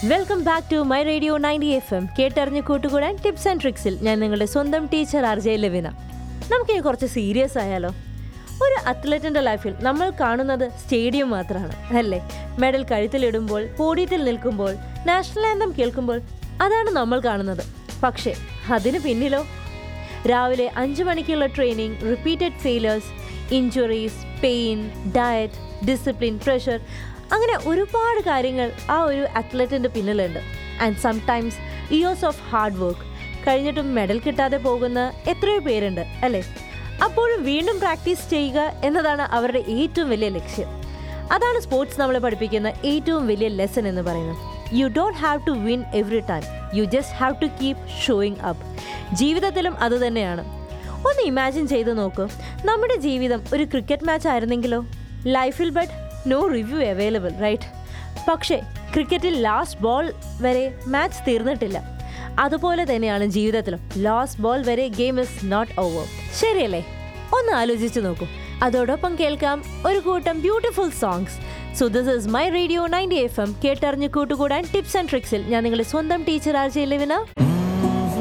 Welcome back to my radio 90 FM. കേട്ടറിഞ്ഞ് കൂട്ടുകൂടാൻ tips and ട്രിക്സിൽ ഞാൻ നിങ്ങളുടെ സ്വന്തം ടീച്ചർ RJ ലവിന. നമുക്കിനി കുറച്ച് സീരിയസ് ആയാലോ. ഒരു അത്ലറ്റിൻ്റെ ലൈഫിൽ നമ്മൾ കാണുന്നത് സ്റ്റേഡിയം മാത്രമാണ് അല്ലേ? മെഡൽ കഴുത്തിലിടുമ്പോൾ, പോഡിയത്തിൽ നിൽക്കുമ്പോൾ, നാഷണൽ ആന്തം കേൾക്കുമ്പോൾ അതാണ് നമ്മൾ കാണുന്നത്. പക്ഷേ അതിന് പിന്നിലോ? രാവിലെ 5 മണിക്കുള്ള training, repeated failures, injuries, pain, diet, discipline, pressure, അങ്ങനെ ഒരുപാട് കാര്യങ്ങൾ ആ ഒരു അത്ലറ്റിൻ്റെ പിന്നിലുണ്ട്. And sometimes years of hard work കഴിഞ്ഞിട്ടും മെഡൽ കിട്ടാതെ പോകുന്ന എത്രയോ പേരുണ്ട് അല്ലേ? അപ്പോഴും വീണ്ടും പ്രാക്ടീസ് ചെയ്യുക എന്നതാണ് അവരുടെ ഏറ്റവും വലിയ ലക്ഷ്യം. അതാണ് സ്പോർട്സ് നമ്മളെ പഠിപ്പിക്കുന്ന ഏറ്റവും വലിയ ലെസൺ എന്ന് പറയുന്നത്. You don't have to win every time, you just have to keep showing up. ജീവിതത്തിലും അതുതന്നെയാണ്. ഒന്ന് ഇമാജിൻ ചെയ്ത് നോക്കൂ, നമ്മുടെ ജീവിതം ഒരു ക്രിക്കറ്റ് മാച്ച് ആയിരുന്നെങ്കിലോ? ലൈഫിൽ but no review available, right? പക്ഷേ ക്രിക്കറ്റിൽ ലാസ്റ്റ് ബോൾ വരെ മാച്ച് തീർന്നിട്ടില്ല. അതുപോലെ തന്നെയാണ് ജീവിതത്തിലും. ലാസ്റ്റ് ബോൾ വരെ ഗെയിം ഇസ് നോട്ട് ഓവർ. ശരിയല്ലേ? ഒന്ന് ആലോചിച്ച് നോക്കൂ. അതോടൊപ്പം കേൾക്കാം ഒരു കൂട്ടം beautiful songs. So this is my radio 90 FM. കേട്ടറിഞ്ഞ് കൂട്ടുകൂടാൻ ടിപ്സ് ആൻഡ് ട്രിക്സിൽ ഞാൻ നിങ്ങളുടെ സ്വന്തം ടീച്ചർ RJ ലവിന.